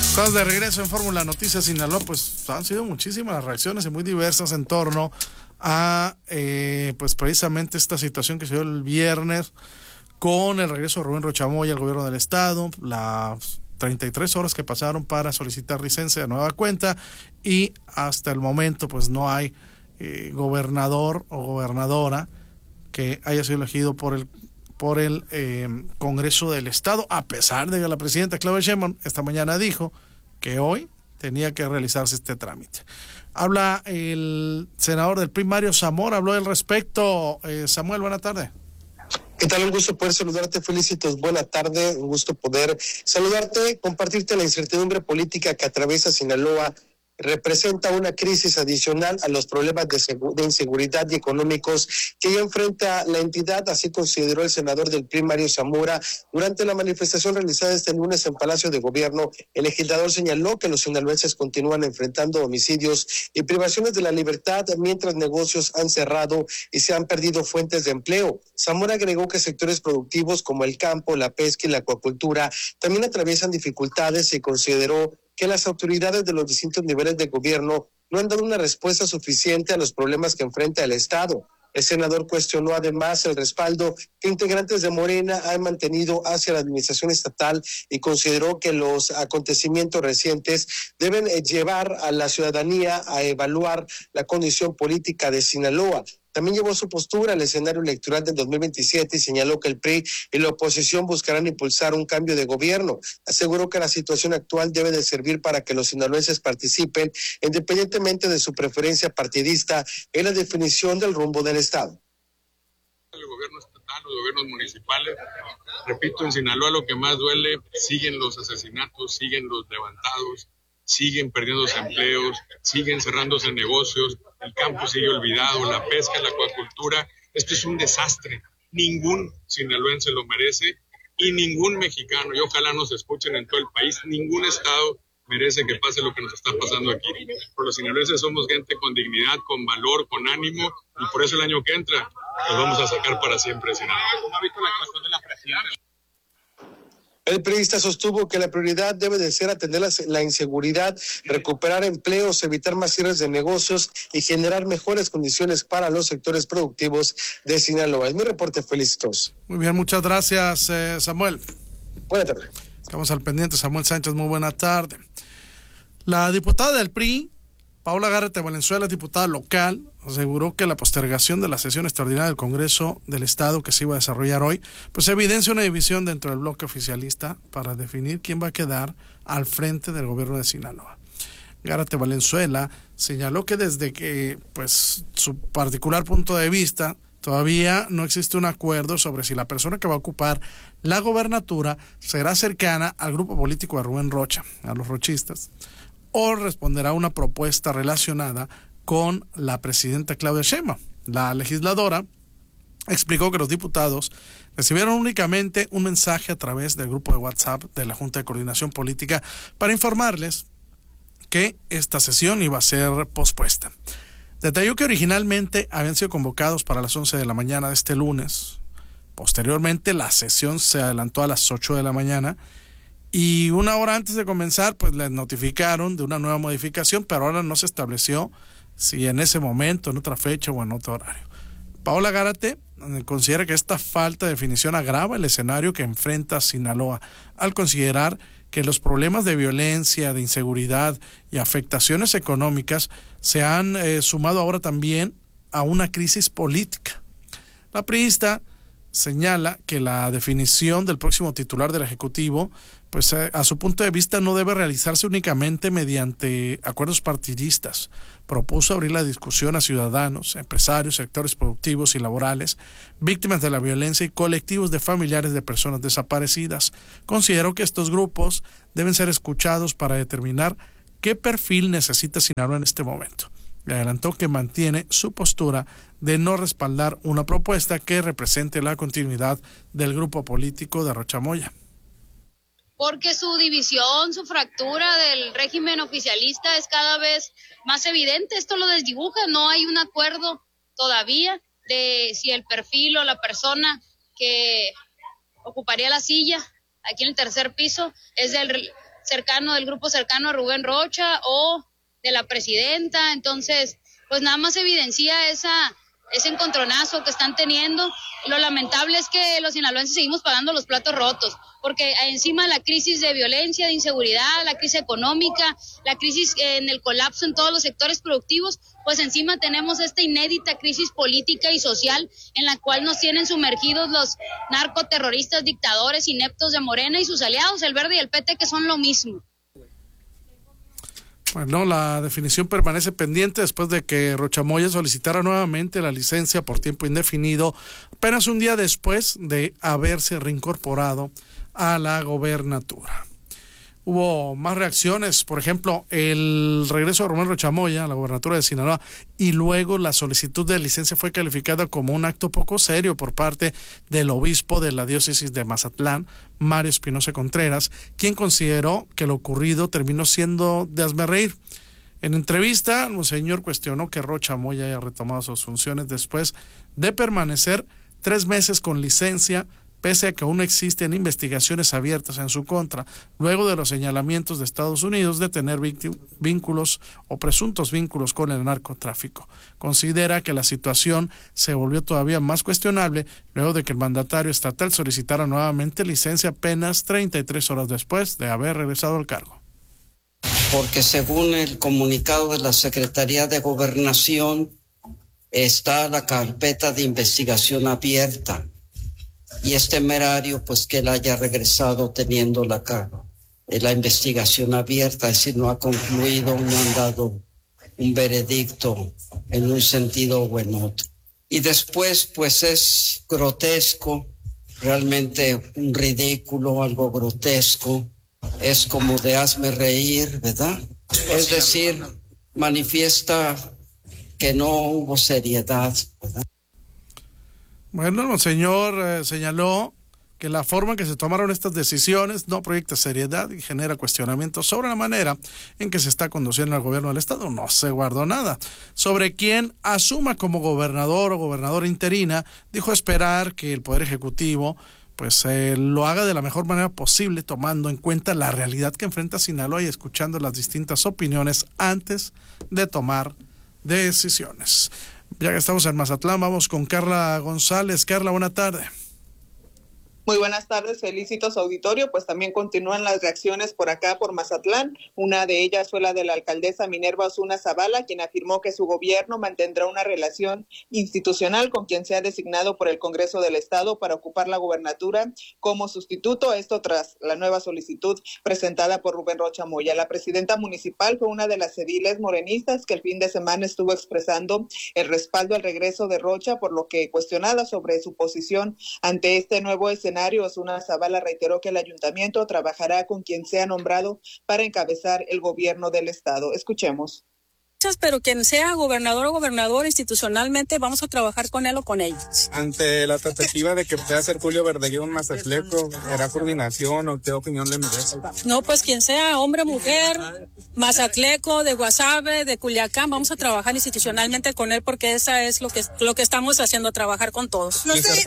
Estamos de regreso en Fórmula Noticias Sinaloa. Pues han sido muchísimas las reacciones y muy diversas en torno a pues precisamente esta situación que se dio el viernes con el regreso de Rubén Rocha Moya al gobierno del estado, las 33 horas que pasaron para solicitar licencia de nueva cuenta, y hasta el momento pues no hay gobernador o gobernadora que haya sido elegido por el Congreso del Estado, a pesar de que la presidenta Claudia Sheinbaum esta mañana dijo que hoy tenía que realizarse este trámite. Habla el senador del PRI, Mario Zamora, habló al respecto. Samuel, buena tarde. ¿Qué tal? Un gusto poder saludarte, Felicitos. Buena tarde, un gusto poder saludarte, compartirte la incertidumbre política que atraviesa Sinaloa. Representa una crisis adicional a los problemas de inseguridad y económicos que ya enfrenta la entidad, así consideró el senador del PRI, Mario Zamora. Durante la manifestación realizada este lunes en Palacio de Gobierno, el legislador señaló que los sinaloenses continúan enfrentando homicidios y privaciones de la libertad, mientras negocios han cerrado y se han perdido fuentes de empleo. Zamora agregó que sectores productivos como el campo, la pesca y la acuacultura también atraviesan dificultades y consideró que las autoridades de los distintos niveles de gobierno no han dado una respuesta suficiente a los problemas que enfrenta el Estado. El senador cuestionó además el respaldo que integrantes de Morena han mantenido hacia la administración estatal y consideró que los acontecimientos recientes deben llevar a la ciudadanía a evaluar la condición política de Sinaloa. También llevó su postura al escenario electoral del 2027 y señaló que el PRI y la oposición buscarán impulsar un cambio de gobierno. Aseguró que la situación actual debe de servir para que los sinaloenses participen, independientemente de su preferencia partidista, en la definición del rumbo del Estado. El gobierno estatal, los gobiernos municipales, repito, en Sinaloa lo que más duele, siguen los asesinatos, siguen los levantados, siguen perdiéndose empleos, siguen cerrándose negocios, el campo sigue olvidado, la pesca, la acuacultura. Esto es un desastre. Ningún sinaloense lo merece y ningún mexicano, y ojalá nos escuchen en todo el país, ningún estado merece que pase lo que nos está pasando aquí. Por los sinaloenses somos gente con dignidad, con valor, con ánimo, y por eso el año que entra los vamos a sacar para siempre. Sinaloa. ¿Cómo ha visto la actuación de la presidenta? El periodista sostuvo que la prioridad debe de ser atender la inseguridad, recuperar empleos, evitar más cierres de negocios y generar mejores condiciones para los sectores productivos de Sinaloa. Es mi reporte, Felicitos. Muy bien, muchas gracias, Samuel. Buenas tardes. Estamos al pendiente. Samuel Sánchez, muy buena tarde. La diputada del PRI, Paola Gárate Valenzuela, diputada local, aseguró que la postergación de la sesión extraordinaria del Congreso del Estado que se iba a desarrollar hoy, pues evidencia una división dentro del bloque oficialista para definir quién va a quedar al frente del gobierno de Sinaloa. Gárate Valenzuela señaló que desde que, pues, su particular punto de vista, todavía no existe un acuerdo sobre si la persona que va a ocupar la gobernatura será cercana al grupo político de Rubén Rocha, a los rochistas, o responderá a una propuesta relacionada con la presidenta Claudia Sheinbaum. La legisladora explicó que los diputados recibieron únicamente un mensaje a través del grupo de WhatsApp de la Junta de Coordinación Política para informarles que esta sesión iba a ser pospuesta. Detalló que originalmente habían sido convocados para las 11 de la mañana de este lunes. Posteriormente la sesión se adelantó a las 8 de la mañana y una hora antes de comenzar pues les notificaron de una nueva modificación, pero ahora no se estableció si en ese momento, en otra fecha o en otro horario. Paola Gárate considera que esta falta de definición agrava el escenario que enfrenta Sinaloa, al considerar que los problemas de violencia, de inseguridad y afectaciones económicas se han sumado ahora también a una crisis política. La priista señala que la definición del próximo titular del Ejecutivo, pues a su punto de vista no debe realizarse únicamente mediante acuerdos partidistas. Propuso abrir la discusión a ciudadanos, empresarios, sectores productivos y laborales, víctimas de la violencia y colectivos de familiares de personas desaparecidas. Considero que estos grupos deben ser escuchados para determinar qué perfil necesita Sinaloa en este momento. Le adelantó que mantiene su postura de no respaldar una propuesta que represente la continuidad del grupo político de Rocha Moya. Porque su división, su fractura del régimen oficialista es cada vez más evidente. Esto lo desdibuja, no hay un acuerdo todavía de si el perfil o la persona que ocuparía la silla aquí en el tercer piso es del cercano, del grupo cercano a Rubén Rocha o de la presidenta. Entonces, pues nada más evidencia ese encontronazo que están teniendo. Lo lamentable es que los sinaloenses seguimos pagando los platos rotos, porque encima de la crisis de violencia, de inseguridad, la crisis económica, la crisis en el colapso en todos los sectores productivos, pues encima tenemos esta inédita crisis política y social en la cual nos tienen sumergidos los narcoterroristas, dictadores ineptos de Morena y sus aliados, el Verde y el PT, que son lo mismo. Bueno, la definición permanece pendiente después de que Rocha Moya solicitara nuevamente la licencia por tiempo indefinido, apenas un día después de haberse reincorporado a la gobernatura. Hubo más reacciones, por ejemplo, el regreso de Rubén Rocha Moya a la gobernatura de Sinaloa y luego la solicitud de licencia fue calificada como un acto poco serio por parte del obispo de la diócesis de Mazatlán, Mario Espinosa Contreras, quien consideró que lo ocurrido terminó siendo de hazmerreír. En entrevista, el monseñor cuestionó que Rocha Moya haya retomado sus funciones después de permanecer 3 meses con licencia, pese a que aún existen investigaciones abiertas en su contra, luego de los señalamientos de Estados Unidos de tener vínculos o presuntos vínculos con el narcotráfico. Considera que la situación se volvió todavía más cuestionable luego de que el mandatario estatal solicitara nuevamente licencia apenas 33 horas después de haber regresado al cargo. Porque según el comunicado de la Secretaría de Gobernación, está la carpeta de investigación abierta. Y es temerario pues que él haya regresado teniendo la investigación abierta, es decir, no ha concluido, no han dado un veredicto en un sentido o en otro. Y después pues es grotesco, realmente un ridículo, algo grotesco, es como de hazme reír, ¿verdad? Es decir, manifiesta que no hubo seriedad, ¿verdad? Bueno, el monseñor señaló que la forma en que se tomaron estas decisiones no proyecta seriedad y genera cuestionamientos sobre la manera en que se está conduciendo el gobierno del estado. No se guardó nada. Sobre quién asuma como gobernador o gobernadora interina, dijo esperar que el Poder Ejecutivo pues lo haga de la mejor manera posible, tomando en cuenta la realidad que enfrenta Sinaloa y escuchando las distintas opiniones antes de tomar decisiones. Ya que estamos en Mazatlán, vamos con Carla González. Carla, buena tarde. Muy buenas tardes, felicito su auditorio, pues también continúan las reacciones por acá, por Mazatlán. Una de ellas fue la de la alcaldesa Minerva Osuna Zavala, quien afirmó que su gobierno mantendrá una relación institucional con quien sea designado por el Congreso del Estado para ocupar la gubernatura como sustituto, esto tras la nueva solicitud presentada por Rubén Rocha Moya. La presidenta municipal fue una de las ediles morenistas que el fin de semana estuvo expresando el respaldo al regreso de Rocha, por lo que cuestionada sobre su posición ante este nuevo escenario, Osuna Zavala reiteró que el ayuntamiento trabajará con quien sea nombrado para encabezar el gobierno del estado. Escuchemos. Pero quien sea gobernador o gobernador institucionalmente vamos a trabajar con él o con ellos. Ante la tentativa de que pueda ser Julio Verdeguer un Mazatleco, ¿hará coordinación o qué opinión le merece? No, pues quien sea, hombre, mujer, Mazatleco, de Guasave, de Culiacán, vamos a trabajar institucionalmente con él porque esa es lo que estamos haciendo, trabajar con todos. No sé.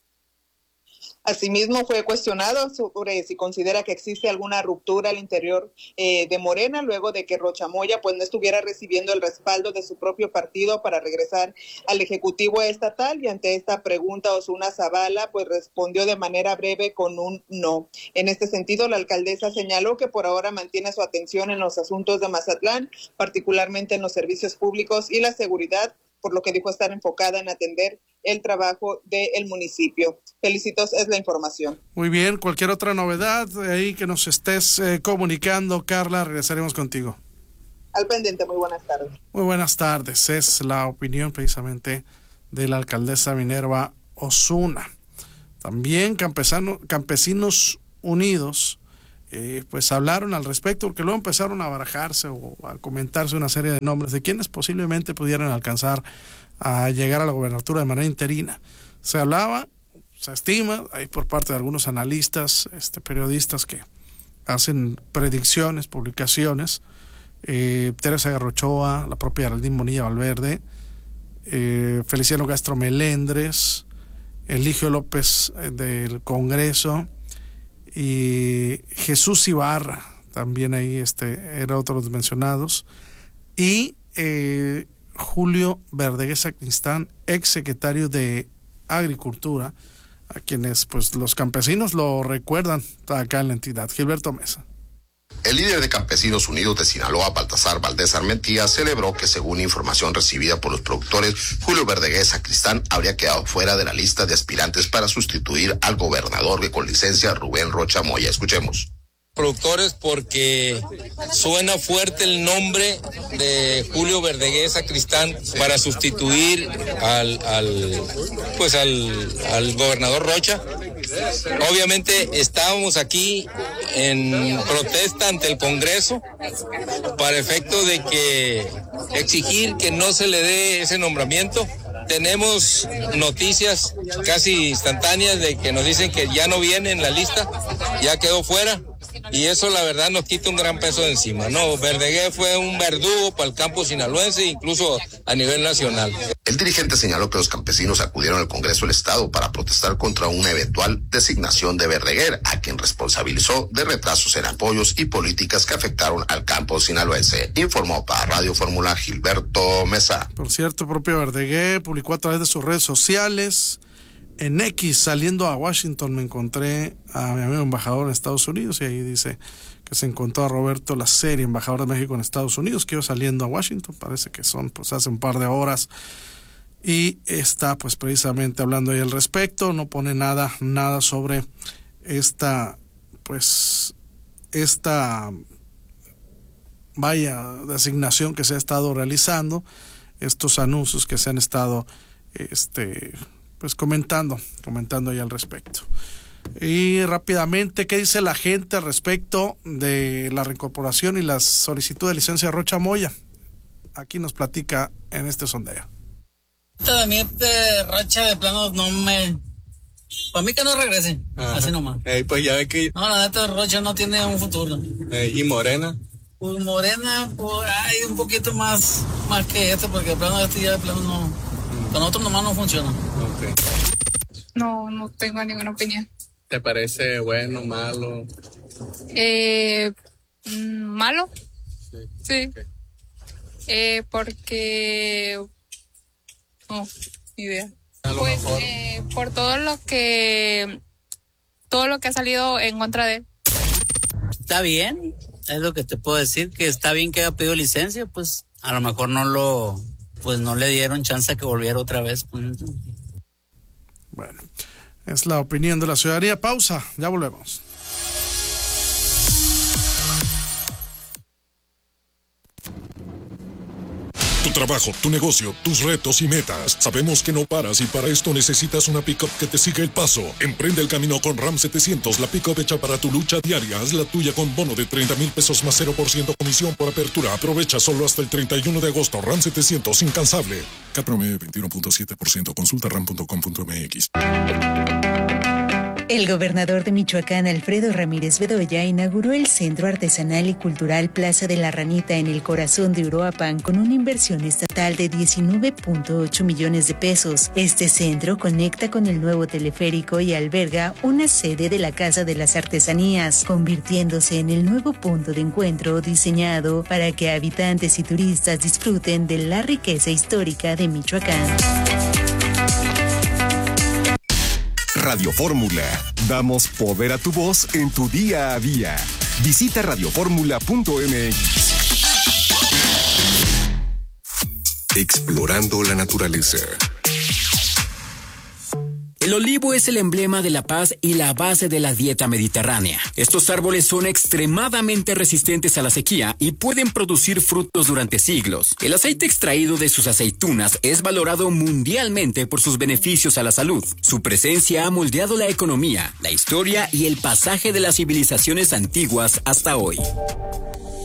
Asimismo, fue cuestionado sobre si considera que existe alguna ruptura al interior de Morena, luego de que Rocha Moya pues no estuviera recibiendo el respaldo de su propio partido para regresar al Ejecutivo Estatal, y ante esta pregunta Osuna Zavala pues respondió de manera breve con un no. En este sentido, la alcaldesa señaló que por ahora mantiene su atención en los asuntos de Mazatlán, particularmente en los servicios públicos y la seguridad, por lo que dijo estar enfocada en atender el trabajo del municipio. Felicitos, es la información. Muy bien, cualquier otra novedad ahí que nos estés comunicando, Carla, regresaremos contigo. Al pendiente, muy buenas tardes. Muy buenas tardes, es la opinión precisamente de la alcaldesa Minerva Osuna. También Campesinos Unidos pues hablaron al respecto, porque luego empezaron a barajarse o a comentarse una serie de nombres de quienes posiblemente pudieran alcanzar a llegar a la gobernatura de manera interina. Se hablaba, se estima, ahí por parte de algunos analistas, periodistas que hacen predicciones, publicaciones, Teresa Garrochoa, la propia Geraldine Bonilla Valverde, Feliciano Castro Melendres, Eligio López del Congreso, y Jesús Ibarra también ahí era otro de los mencionados, y Julio Verdeguer Sacristán, ex secretario de Agricultura, a quienes pues los campesinos lo recuerdan acá en la entidad. Gilberto Mesa. El líder de Campesinos Unidos de Sinaloa, Baltasar Valdés Armentía, celebró que, según información recibida por los productores, Julio Verdeguer Sacristán habría quedado fuera de la lista de aspirantes para sustituir al gobernador que con licencia Rubén Rocha Moya. Escuchemos. Productores, porque suena fuerte el nombre de Julio Verdeguer Sacristán para sustituir al gobernador Rocha. Obviamente estábamos aquí en protesta ante el Congreso para efecto de que exigir que no se le dé ese nombramiento. Tenemos noticias casi instantáneas de que nos dicen que ya no viene en la lista, ya quedó fuera. Y eso la verdad nos quita un gran peso de encima, ¿no? Verdeguer fue un verdugo para el campo sinaloense, incluso a nivel nacional. El dirigente señaló que los campesinos acudieron al Congreso del Estado para protestar contra una eventual designación de Verdeguer, a quien responsabilizó de retrasos en apoyos y políticas que afectaron al campo sinaloense. Informó para Radio Fórmula Gilberto Mesa. Por cierto, propio Verdeguer publicó a través de sus redes sociales: en X, saliendo a Washington, me encontré a mi amigo embajador en Estados Unidos, y ahí dice que se encontró a Roberto Laceria, embajador de México en Estados Unidos, que iba saliendo a Washington, parece que son pues hace un par de horas, y está pues precisamente hablando ahí al respecto. No pone nada sobre esta designación que se ha estado realizando, estos anuncios que se han estado pues comentando ahí al respecto. Y rápidamente, ¿qué dice la gente al respecto de la reincorporación y la solicitud de licencia de Rocha Moya? Aquí nos platica en este sondeo. A mí Rocha de plano no me... Para mí que no regrese. Ajá. Así nomás. Pues ya ve que... No, la neta Rocha no tiene un futuro. ¿Y Morena? Pues Morena, pues hay un poquito más que porque de plano ya de plano no... Con otros nomás no funciona. Okay. No tengo ninguna opinión. ¿Te parece bueno, malo? ¿Malo? Sí. Okay. Porque... No, ni idea. Pues por todo lo que ha salido en contra de él. Está bien, es lo que te puedo decir, que está bien que haya pedido licencia, pues a lo mejor no le dieron chance a que volviera otra vez. Bueno, es la opinión de la ciudadanía. Pausa, ya volvemos. Tu trabajo, tu negocio, tus retos y metas. Sabemos que no paras y para esto necesitas una pick-up que te siga el paso. Emprende el camino con Ram 700, la pick-up hecha para tu lucha diaria. Haz la tuya con bono de 30,000 pesos más 0% comisión por apertura. Aprovecha solo hasta el 31 de agosto. Ram 700, incansable. CAT promedio 21.7%. Consulta ram.com.mx. El gobernador de Michoacán, Alfredo Ramírez Bedoya, inauguró el Centro Artesanal y Cultural Plaza de la Ranita en el corazón de Uruapan con una inversión estatal de 19.8 millones de pesos. Este centro conecta con el nuevo teleférico y alberga una sede de la Casa de las Artesanías, convirtiéndose en el nuevo punto de encuentro diseñado para que habitantes y turistas disfruten de la riqueza histórica de Michoacán. Radio Fórmula. Damos poder a tu voz en tu día a día. Visita radioformula.mx. Explorando la naturaleza. El olivo es el emblema de la paz y la base de la dieta mediterránea. Estos árboles son extremadamente resistentes a la sequía y pueden producir frutos durante siglos. El aceite extraído de sus aceitunas es valorado mundialmente por sus beneficios a la salud. Su presencia ha moldeado la economía, la historia y el pasaje de las civilizaciones antiguas hasta hoy.